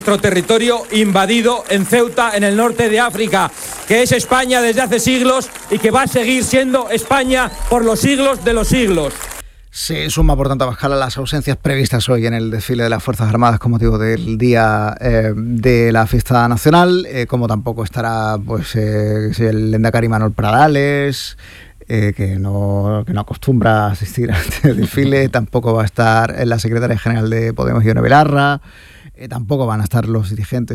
Nuestro territorio invadido en Ceuta, en el norte de África, que es España desde hace siglos y que va a seguir siendo España por los siglos de los siglos. Se suma, por tanto, a Abascal a las ausencias previstas hoy en el desfile de las Fuerzas Armadas con motivo del día de la fiesta nacional, como tampoco estará el Lehendakari Manuel Pradales, que no acostumbra a asistir a este desfile. Tampoco va a estar la secretaria general de Podemos, Ione Belarra. Tampoco van a estar los dirigentes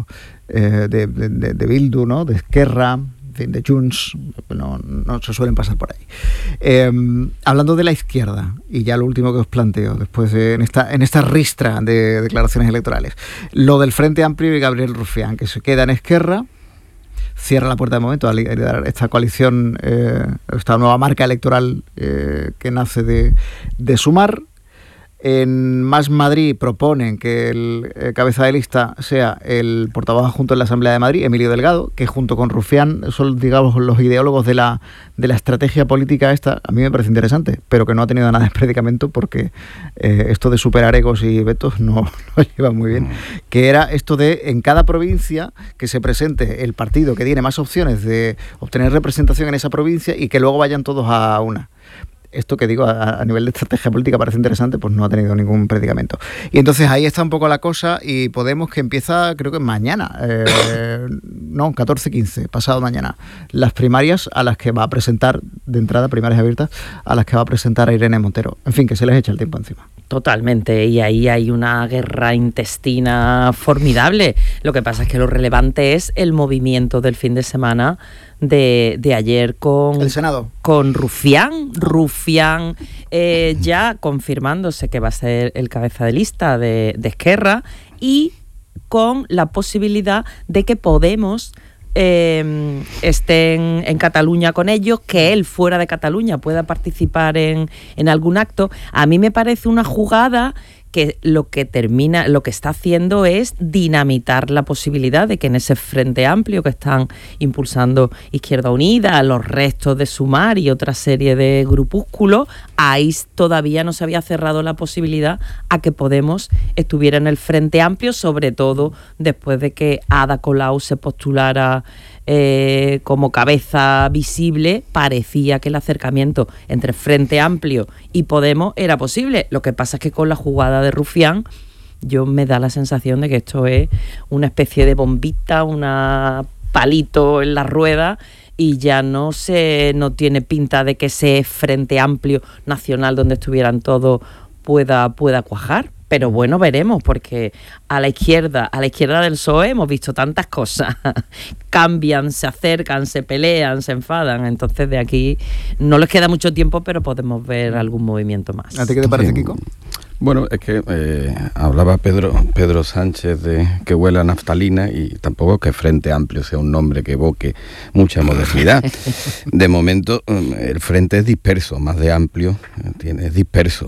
de Bildu, ¿no? De Esquerra, en fin, de Junts, no se suelen pasar por ahí. Hablando de la izquierda, y ya lo último que os planteo, después en esta ristra de declaraciones electorales, lo del Frente Amplio y Gabriel Rufián, que se queda en Esquerra, cierra la puerta de momento a liderar esta coalición, esta nueva marca electoral que nace de Sumar. En Más Madrid proponen que el cabeza de lista sea el portavoz adjunto en la Asamblea de Madrid, Emilio Delgado, que junto con Rufián son, digamos, los ideólogos de la estrategia política esta. A mí me parece interesante, pero que no ha tenido nada de predicamento, porque esto de superar egos y vetos no lleva muy bien. Que era esto de, en cada provincia, que se presente el partido que tiene más opciones de obtener representación en esa provincia y que luego vayan todos a una. Esto que digo, a nivel de estrategia política parece interesante, pues no ha tenido ningún predicamento. Y entonces ahí está un poco la cosa, y Podemos, que empieza, creo que mañana, 14-15, pasado mañana, las primarias a las que va a presentar, de entrada, primarias abiertas, a las que va a presentar a Irene Montero. En fin, que se les echa el tiempo encima. Totalmente, y ahí hay una guerra intestina formidable. Lo que pasa es que lo relevante es el movimiento del fin de semana de ayer con el Senado, con Rufián ya confirmándose que va a ser el cabeza de lista de Esquerra, y con la posibilidad de que Podemos estén en Cataluña con ellos, que él fuera de Cataluña pueda participar en algún acto. A mí me parece una jugada que lo que está haciendo es dinamitar la posibilidad de que en ese Frente Amplio que están impulsando Izquierda Unida, los restos de Sumar y otra serie de grupúsculos, ahí todavía no se había cerrado la posibilidad a que Podemos estuviera en el Frente Amplio, sobre todo después de que Ada Colau se postulara como cabeza visible. Parecía que el acercamiento entre Frente Amplio y Podemos era posible. Lo que pasa es que con la jugada de Rufián, yo me da la sensación de que esto es una especie de bombita, una palito en la rueda, y ya no tiene pinta de que ese Frente Amplio nacional donde estuvieran todos pueda cuajar. Pero bueno, veremos, porque a la izquierda del PSOE hemos visto tantas cosas. Cambian, se acercan, se pelean, se enfadan. Entonces de aquí no les queda mucho tiempo, pero podemos ver algún movimiento más. ¿A ti qué te parece, Kiko? Bueno, es que hablaba Pedro Sánchez de que huele a naftalina, y tampoco es que Frente Amplio sea un nombre que evoque mucha modernidad. De momento el Frente es disperso, más de amplio, es disperso.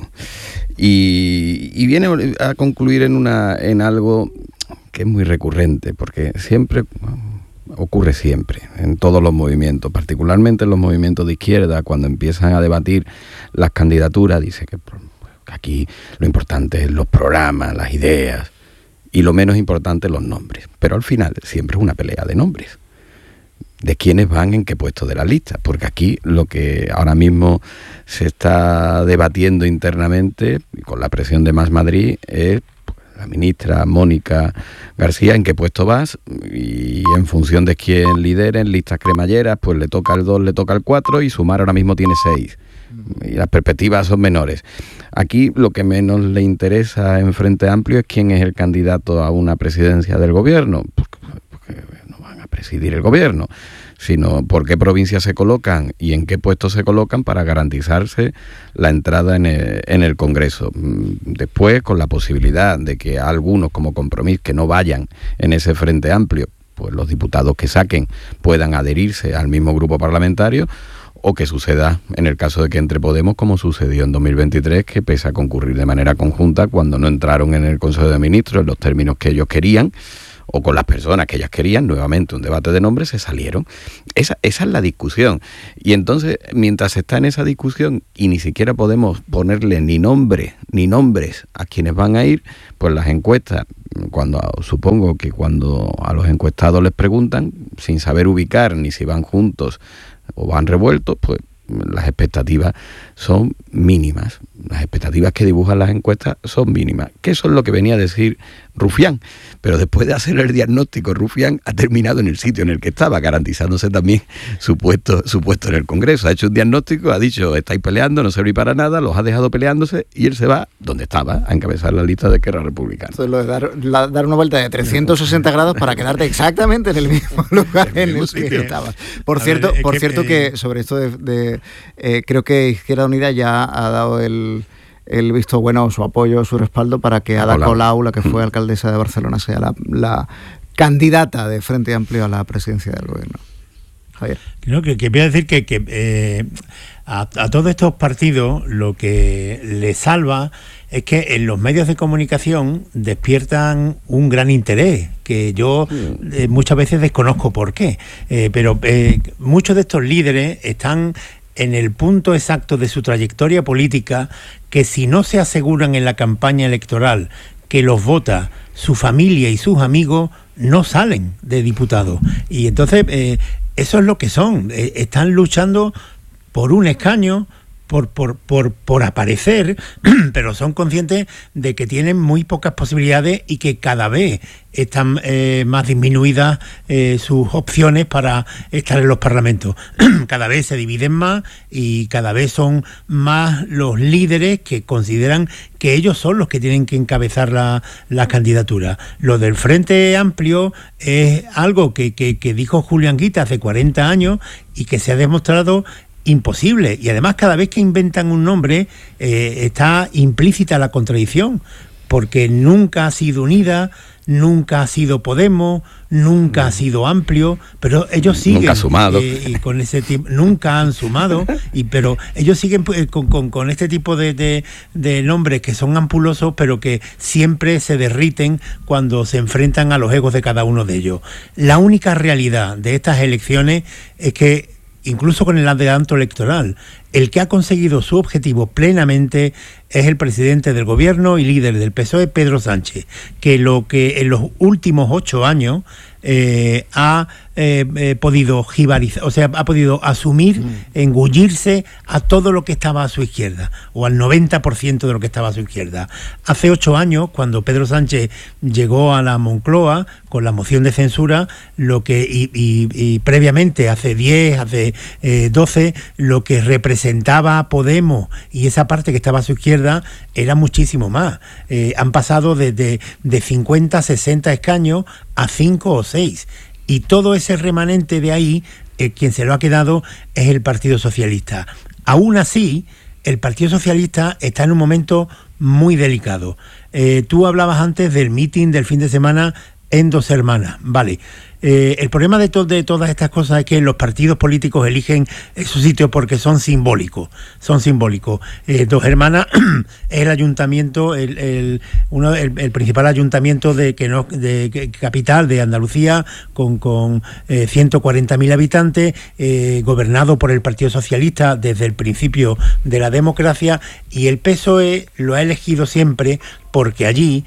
Y viene a concluir en algo que es muy recurrente, porque ocurre siempre, en todos los movimientos, particularmente en los movimientos de izquierda, cuando empiezan a debatir las candidaturas, dice que aquí lo importante es los programas, las ideas, y lo menos importante los nombres. Pero al final siempre es una pelea de nombres, de quiénes van en qué puesto de la lista, porque aquí lo que ahora mismo se está debatiendo internamente, con la presión de Más Madrid, es la ministra Mónica García en qué puesto vas, y en función de quién lidere en listas cremalleras, pues le toca el 2, le toca el 4, y Sumar ahora mismo tiene 6. Y las perspectivas son menores. Aquí lo que menos le interesa en Frente Amplio es quién es el candidato a una presidencia del gobierno, porque no van a presidir el gobierno, sino por qué provincias se colocan y en qué puestos se colocan para garantizarse la entrada en el Congreso. Después, con la posibilidad de que algunos, como Compromís, que no vayan en ese Frente Amplio, pues los diputados que saquen puedan adherirse al mismo grupo parlamentario, o que suceda en el caso de que entre Podemos, como sucedió en 2023, que pese a concurrir de manera conjunta, cuando no entraron en el Consejo de Ministros en los términos que ellos querían, o con las personas que ellas querían, nuevamente un debate de nombres, se salieron. Esa es la discusión. Y entonces, mientras se está en esa discusión y ni siquiera podemos ponerle ni nombres a quienes van a ir, pues las encuestas, supongo que cuando a los encuestados les preguntan, sin saber ubicar ni si van juntos o van revueltos, pues las expectativas son mínimas. Las expectativas que dibujan las encuestas son mínimas. Que eso es lo que venía a decir Rufián. Pero después de hacer el diagnóstico, Rufián ha terminado en el sitio en el que estaba, garantizándose también su puesto en el Congreso. Ha hecho un diagnóstico, ha dicho, estáis peleando, no servís para nada, los ha dejado peleándose, y él se va donde estaba, a encabezar la lista de Esquerra Republicana. Entonces, lo de dar una vuelta de 360 grados para quedarte exactamente en el mismo lugar en el que estabas. Por cierto, que sobre esto creo que Izquierda Unida ya ha dado el visto bueno, su apoyo, su respaldo para que Ada Colau, la que fue alcaldesa de Barcelona, sea la candidata de Frente Amplio a la presidencia del gobierno. Javier. Creo que voy a decir que a todos estos partidos lo que les salva es que en los medios de comunicación despiertan un gran interés, que yo muchas veces desconozco por qué, pero muchos de estos líderes están en el punto exacto de su trayectoria política, que si no se aseguran en la campaña electoral que los vota su familia y sus amigos, no salen de diputados. Y entonces eso es lo que son, están luchando por un escaño, por aparecer, pero son conscientes de que tienen muy pocas posibilidades y que cada vez están más disminuidas sus opciones para estar en los parlamentos. Cada vez se dividen más y cada vez son más los líderes que consideran que ellos son los que tienen que encabezar la candidatura. Lo del Frente Amplio es algo que dijo Julián Guita hace 40 años y que se ha demostrado imposible, y además cada vez que inventan un nombre está implícita la contradicción, porque nunca ha sido Unida, nunca ha sido Podemos, nunca ha sido Amplio, pero ellos siguen nunca ha sumado y con ese tipo, nunca han sumado, pero ellos siguen con este tipo de nombres que son ampulosos, pero que siempre se derriten cuando se enfrentan a los egos de cada uno de ellos. La única realidad de estas elecciones es que incluso con el adelanto electoral, el que ha conseguido su objetivo plenamente es el presidente del gobierno y líder del PSOE, Pedro Sánchez, que lo que en los últimos 8 años ha podido jibarizar, o sea, ha podido asumir, engullirse a todo lo que estaba a su izquierda, o al 90% de lo que estaba a su izquierda. Hace 8 años, cuando Pedro Sánchez llegó a la Moncloa con la moción de censura, y previamente, hace 10, hace 12, lo que representaba a Podemos y esa parte que estaba a su izquierda era muchísimo más. Han pasado de 50, 60 escaños a 5 o 6. Y todo ese remanente de ahí, quien se lo ha quedado es el Partido Socialista. Aún así, el Partido Socialista está en un momento muy delicado. Tú hablabas antes del meeting del fin de semana en Dos Hermanas. Vale. El problema de todas estas cosas es que los partidos políticos eligen su sitio porque son simbólicos. Dos Hermanas es el ayuntamiento, el principal ayuntamiento de capital de Andalucía, con 140.000 habitantes, gobernado por el Partido Socialista desde el principio de la democracia, y el PSOE lo ha elegido siempre porque allí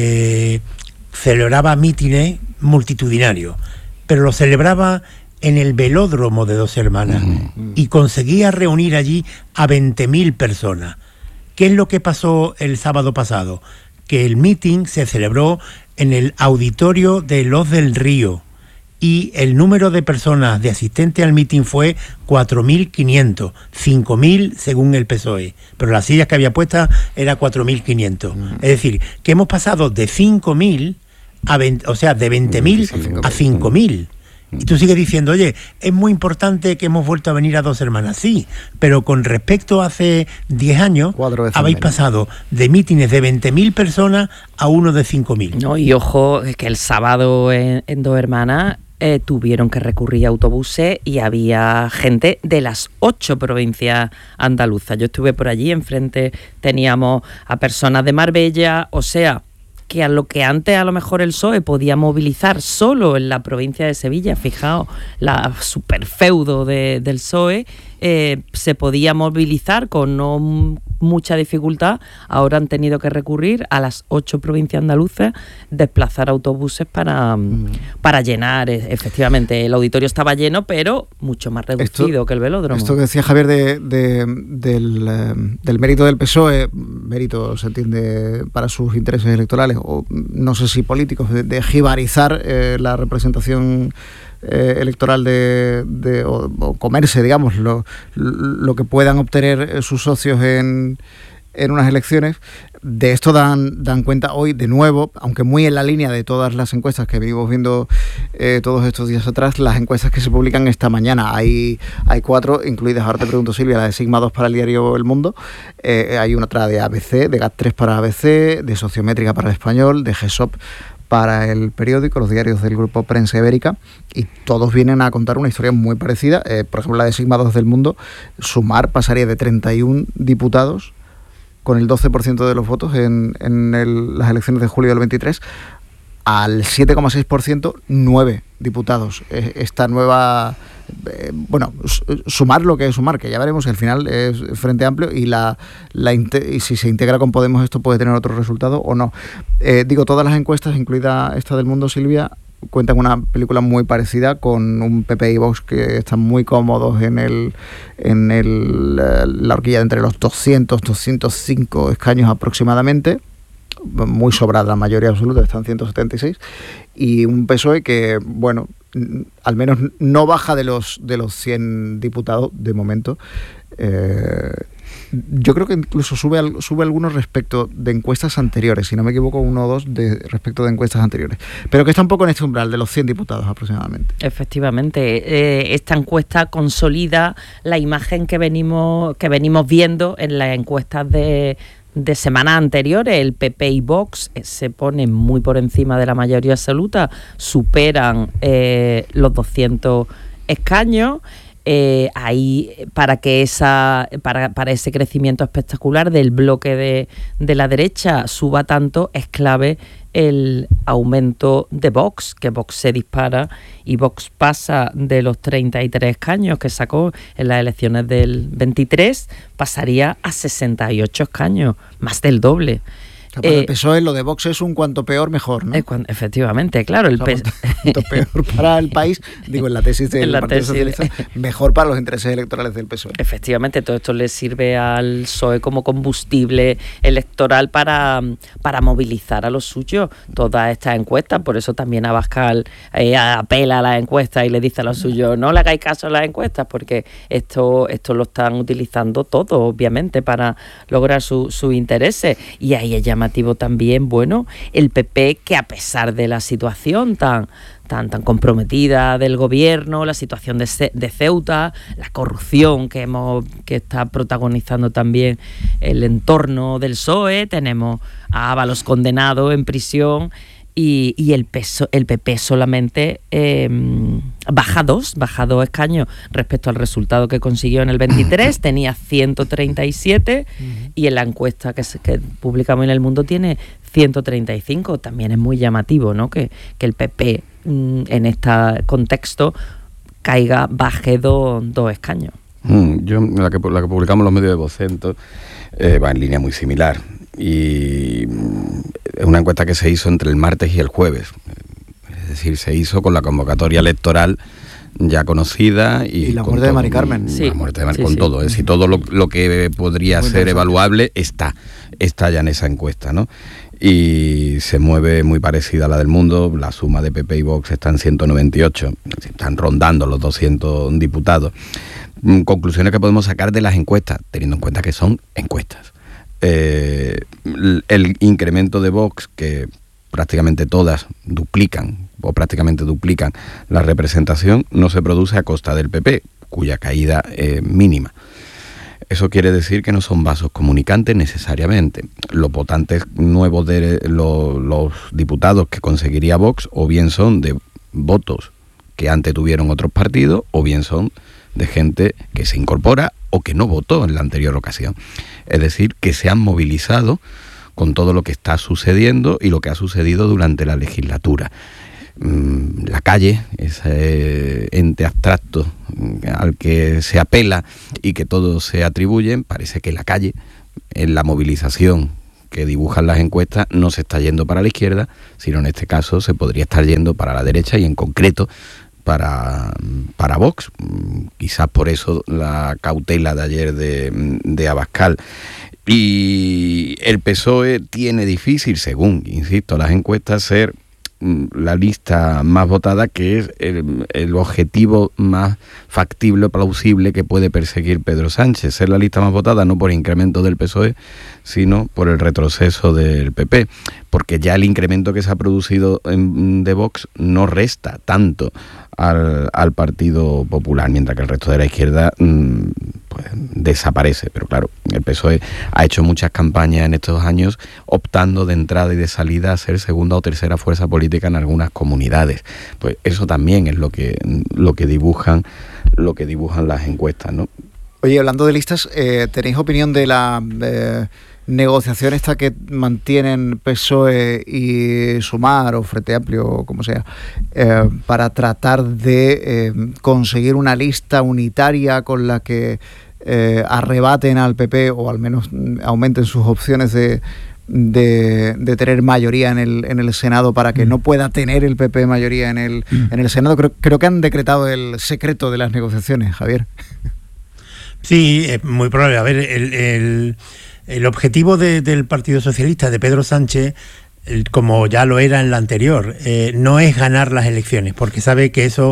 celebraba mítines multitudinarios, pero lo celebraba en el velódromo de Dos Hermanas y conseguía reunir allí a 20.000 personas. ¿Qué es lo que pasó el sábado pasado? Que el mítin se celebró en el auditorio de Los del Río y el número de personas de asistentes al mítin fue 4.500, 5.000 según el PSOE, pero las sillas que había puestas era 4.500. Es decir, que hemos pasado de 5.000 a 20, o sea, de 20.000 a 5.000. Y tú sigues diciendo, oye, es muy importante que hemos vuelto a venir a Dos Hermanas. Sí, pero con respecto a hace 10 años, habéis pasado de mítines de 20.000 personas a uno de 5.000. No, y ojo, es que el sábado en Dos Hermanas tuvieron que recurrir a autobuses y había gente de las 8 provincias andaluzas. Yo estuve por allí, enfrente teníamos a personas de Marbella, o sea, que a lo que antes a lo mejor el PSOE podía movilizar solo en la provincia de Sevilla, fijaos, la superfeudo del PSOE, se podía movilizar con no mucha dificultad. Ahora han tenido que recurrir a las 8 provincias andaluzas, desplazar autobuses para llenar. Efectivamente, el auditorio estaba lleno, pero mucho más reducido que el velódromo. Esto que decía Javier del mérito del PSOE, mérito se entiende para sus intereses electorales, o no sé si políticos, de jibarizar la representación electoral o comerse, digamos, lo que puedan obtener sus socios en unas elecciones. De esto dan cuenta hoy, de nuevo, aunque muy en la línea de todas las encuestas que venimos viendo todos estos días atrás, las encuestas que se publican esta mañana. Hay 4, incluidas, ahora te pregunto, Silvia, la de Sigma 2 para el diario El Mundo, hay otra de ABC, de GAT3 para ABC, de Sociométrica para El Español, de GESOP para El Periódico, los diarios del grupo Prensa Ibérica, y todos vienen a contar una historia muy parecida. Por ejemplo, la de Sigma 2 del Mundo, Sumar pasaría de 31 diputados con el 12% de los votos en las elecciones de julio del 23 al 7,6%, 9 diputados. Esta nueva... Sumar lo que es Sumar, que ya veremos, al final es Frente Amplio, y y si se integra con Podemos esto puede tener otro resultado o no. Todas las encuestas, incluida esta del Mundo, Silvia, cuentan una película muy parecida, con un PP y Vox que están muy cómodos en la horquilla de entre los 205 escaños aproximadamente, muy sobrada la mayoría absoluta, están 176, y un PSOE que, bueno, al menos no baja de los 100 diputados de momento. Yo creo que incluso sube algunos respecto de encuestas anteriores, si no me equivoco, 1 o 2 respecto de encuestas anteriores, pero que está un poco en este umbral de los 100 diputados aproximadamente. Efectivamente, esta encuesta consolida la imagen que venimos viendo en las encuestas de semanas anteriores. El PP y Vox se ponen muy por encima de la mayoría absoluta, superan los 200 escaños. Ahí para ese crecimiento espectacular del bloque de la derecha suba tanto, es clave el aumento de Vox, que Vox se dispara y Vox pasa de los 33 escaños que sacó en las elecciones del 23, pasaría a 68 escaños, más del doble. Para el PSOE lo de Vox es un cuanto peor mejor, ¿no? Efectivamente, claro. Cuanto peor para el país, digo, en la tesis del Partido Socialista, mejor para los intereses electorales del PSOE. Efectivamente, todo esto le sirve al PSOE como combustible electoral para movilizar a los suyos. Todas estas encuestas, por eso también Abascal apela a las encuestas y le dice a los suyos, no le hagáis caso a las encuestas, porque esto lo están utilizando todo, obviamente, para lograr sus intereses. Y ahí es llamativo también, el PP, que a pesar de la situación tan comprometida del gobierno, la situación de Ceuta, la corrupción que está protagonizando también el entorno del PSOE, tenemos a Ábalos condenado en prisión, y el PP solamente baja 2 escaños respecto al resultado que consiguió en el 23, tenía 137, y en la encuesta que publicamos en El Mundo tiene 135. También es muy llamativo, ¿no?, que el PP en este contexto baje 2 escaños. Yo, la que publicamos los medios de Vocento, va en línea muy similar, y es una encuesta que se hizo entre el martes y el jueves, es decir, se hizo con la convocatoria electoral ya conocida y la muerte de Mari Carmen. Sí, la muerte de Mari, con todo, es decir, todo lo que podría ser evaluable está ya en esa encuesta, ¿no? Y se mueve muy parecida a la del Mundo. La suma de PP y Vox está en 198, están rondando los 200 diputados. Conclusiones que podemos sacar de las encuestas, teniendo en cuenta que son encuestas. El incremento de Vox, que prácticamente todas duplican la representación, no se produce a costa del PP, cuya caída es mínima. Eso quiere decir que no son vasos comunicantes necesariamente. Los votantes nuevos de los diputados que conseguiría Vox, o bien son de votos que antes tuvieron otros partidos, o bien son de gente que se incorpora o que no votó en la anterior ocasión. Es decir, que se han movilizado con todo lo que está sucediendo y lo que ha sucedido durante la legislatura. La calle, ese ente abstracto al que se apela y que todos se atribuyen, parece que la calle, en la movilización que dibujan las encuestas, no se está yendo para la izquierda, sino en este caso se podría estar yendo para la derecha y en concreto para Vox. Quizás por eso la cautela de ayer de Abascal. Y el PSOE tiene difícil, según, insisto, las encuestas, ser la lista más votada, que es el objetivo más factible, plausible que puede perseguir Pedro Sánchez. Ser la lista más votada no por incremento del PSOE, sino por el retroceso del PP, porque ya el incremento que se ha producido de Vox no resta tanto al Partido Popular, mientras que el resto de la izquierda pues desaparece. Pero claro, el PSOE ha hecho muchas campañas en estos años optando de entrada y de salida a ser segunda o tercera fuerza política en algunas comunidades. Pues eso también es lo que dibujan las encuestas, ¿no? Oye, hablando de listas, ¿tenéis opinión de la negociación esta que mantienen PSOE y Sumar o Frente Amplio o como sea, para tratar de conseguir una lista unitaria con la que arrebaten al PP o al menos aumenten sus opciones de tener mayoría en el Senado, para que no pueda tener el PP mayoría en el Senado? Creo que han decretado el secreto de las negociaciones, Javier. Sí, es muy probable. A ver, el objetivo del Partido Socialista, de Pedro Sánchez, como ya lo era en la anterior, no es ganar las elecciones, porque sabe que eso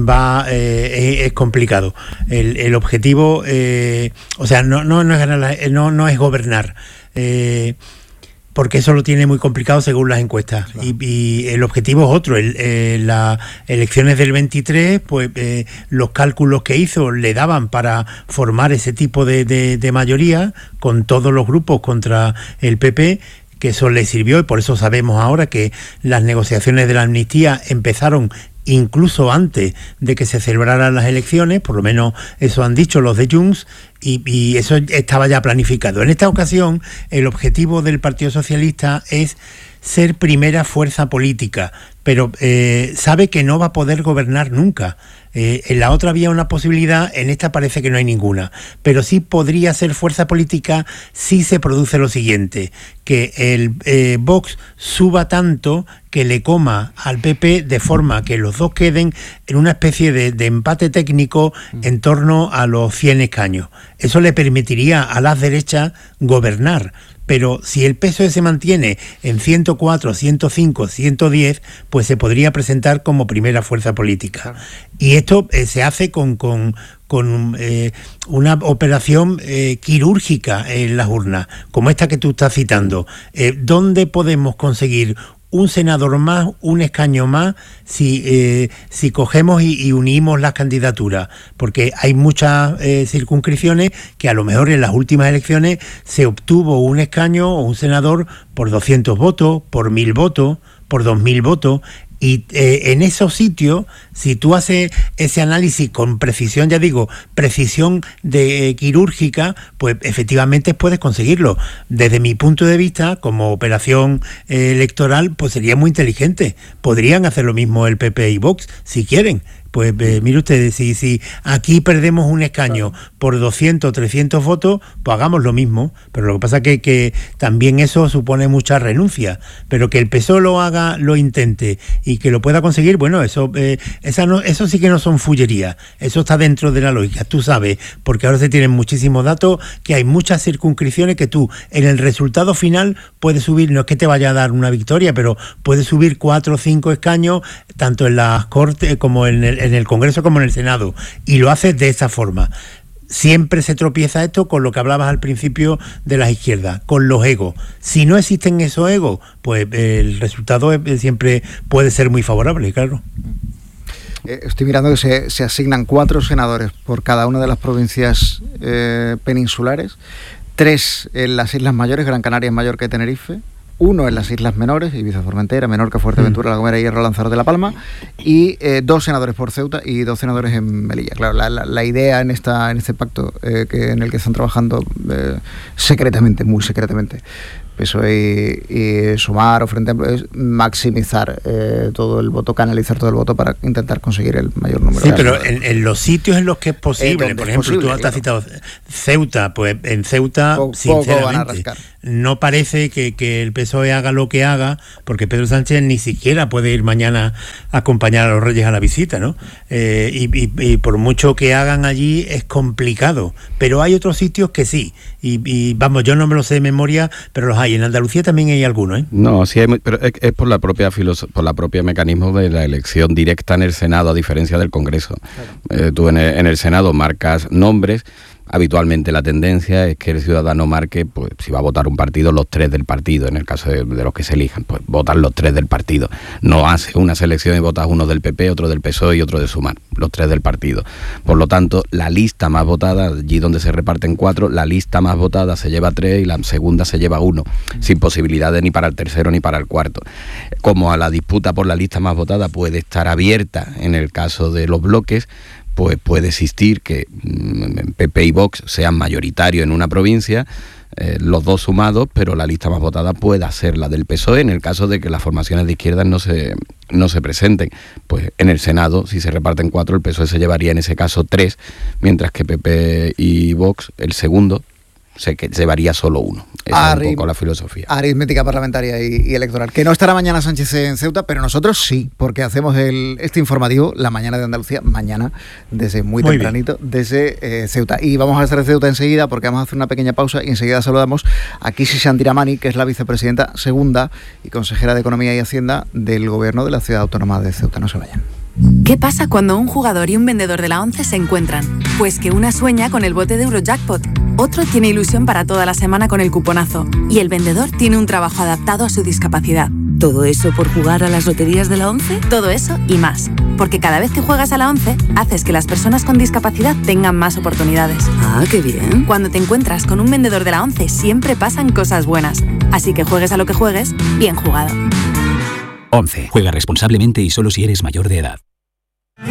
es complicado. El objetivo, o sea, no es ganar, no es gobernar, porque eso lo tiene muy complicado según las encuestas. Claro. Y el objetivo es otro. Las elecciones del 23, pues los cálculos que hizo le daban para formar ese tipo de mayoría con todos los grupos contra el PP, que eso le sirvió, y por eso sabemos ahora que las negociaciones de la amnistía empezaron incluso antes de que se celebraran las elecciones, por lo menos eso han dicho los de Junts, y eso estaba ya planificado. En esta ocasión, el objetivo del Partido Socialista es ser primera fuerza política, pero sabe que no va a poder gobernar nunca. En la otra había una posibilidad, en esta parece que no hay ninguna, pero sí podría ser fuerza política si se produce lo siguiente, que el Vox suba tanto que le coma al PP, de forma que los dos queden en una especie de empate técnico en torno a los 100 escaños. Eso le permitiría a las derechas gobernar. Pero si el PSOE se mantiene en 104, 105, 110, pues se podría presentar como primera fuerza política. Y esto se hace con una operación quirúrgica en las urnas, como esta que tú estás citando. ¿Dónde podemos conseguir un senador más, un escaño más, si cogemos y unimos las candidaturas? Porque hay muchas circunscripciones que a lo mejor en las últimas elecciones se obtuvo un escaño o un senador por 200 votos, por 1000 votos, por 2000 votos. Y en esos sitios, si tú haces ese análisis con precisión, ya digo, precisión quirúrgica, pues efectivamente puedes conseguirlo. Desde mi punto de vista, como operación electoral, pues sería muy inteligente. Podrían hacer lo mismo el PP y Vox, si quieren. Pues mire ustedes, si aquí perdemos un escaño por 200 o 300 votos, pues hagamos lo mismo. Pero lo que pasa es que también eso supone mucha renuncia. Pero que el PSOE lo haga, lo intente y que lo pueda conseguir, bueno, eso sí que no son fullerías. Eso está dentro de la lógica. Tú sabes, porque ahora se tienen muchísimos datos, que hay muchas circunscripciones que tú en el resultado final puedes subir, no es que te vaya a dar una victoria, pero puedes subir 4 o 5 escaños, tanto en las Cortes como en el Congreso como en el Senado, y lo haces de esa forma. Siempre se tropieza esto con lo que hablabas al principio de las izquierdas, con los egos. Si no existen esos egos, pues el resultado siempre puede ser muy favorable, claro. Estoy mirando que se asignan 4 senadores por cada una de las provincias peninsulares, 3 en las Islas Mayores, Gran Canaria, Mallorca y Tenerife, 1 en las Islas Menores, Ibiza, Formentera, Menorca, Fuerteventura, La Gomera, Hierro, Lanzarote de La Palma, y 2 senadores por Ceuta y 2 senadores en Melilla. Claro, la idea en este pacto en el que están trabajando secretamente, muy secretamente, PSOE y Sumar o Frente Amplio, es maximizar todo el voto, canalizar todo el voto para intentar conseguir el mayor número. Sí, pero en los sitios en los que es posible, por ejemplo, posible, tú has citado Ceuta, pues en Ceuta, sinceramente, no parece que el PSOE haga lo que haga, porque Pedro Sánchez ni siquiera puede ir mañana a acompañar a los Reyes a la visita, ¿no? Y por mucho que hagan allí es complicado, pero hay otros sitios que sí, y vamos, yo no me lo sé de memoria, pero los hay. En Andalucía también hay algunos, ¿eh? No, sí hay, pero es por la propia mecanismo de la elección directa en el Senado, a diferencia del Congreso. Claro. Tú en el Senado marcas nombres. Habitualmente la tendencia es que el ciudadano marque, pues si va a votar un partido, los 3 del partido, en el caso de los que se elijan, pues votan los 3 del partido. No hace una selección y votas uno del PP, otro del PSOE y otro de Sumar, los 3 del partido. Por lo tanto, la lista más votada, allí donde se reparten 4, la lista más votada se lleva 3 y la segunda se lleva 1, sin posibilidades ni para el tercero ni para el cuarto. Como a la disputa por la lista más votada puede estar abierta en el caso de los bloques, pues puede existir que PP y Vox sean mayoritarios en una provincia, los dos sumados, pero la lista más votada pueda ser la del PSOE en el caso de que las formaciones de izquierdas no se presenten. Pues en el Senado, si se reparten 4, el PSOE se llevaría en ese caso 3, mientras que PP y Vox, el segundo, se llevaría solo 1. Esa es un poco la filosofía. Aritmética parlamentaria y electoral. Que no estará mañana Sánchez en Ceuta, pero nosotros sí, porque hacemos este informativo la mañana de Andalucía, mañana, desde muy tempranito, desde Ceuta. Y vamos a estar en Ceuta enseguida, porque vamos a hacer una pequeña pausa y enseguida saludamos a Kisi Santiramani, que es la vicepresidenta segunda y consejera de Economía y Hacienda del Gobierno de la Ciudad Autónoma de Ceuta. No se vayan. ¿Qué pasa cuando un jugador y un vendedor de la ONCE se encuentran? Pues que una sueña con el bote de Eurojackpot, otro tiene ilusión para toda la semana con el cuponazo y el vendedor tiene un trabajo adaptado a su discapacidad. ¿Todo eso por jugar a las loterías de la ONCE? Todo eso y más, porque cada vez que juegas a la ONCE haces que las personas con discapacidad tengan más oportunidades. ¡Ah, qué bien! Cuando te encuentras con un vendedor de la ONCE siempre pasan cosas buenas, así que juegues a lo que juegues, bien jugado. ONCE. Juega responsablemente y solo si eres mayor de edad.